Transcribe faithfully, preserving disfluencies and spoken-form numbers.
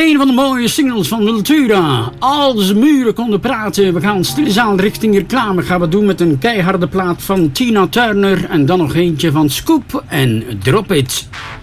Een van de mooie singles van Wiltura. Als de muren konden praten. We gaan stilzaal richting reclame. Gaan we doen met een keiharde plaat van Tina Turner. En dan nog eentje van Scoop en Drop It.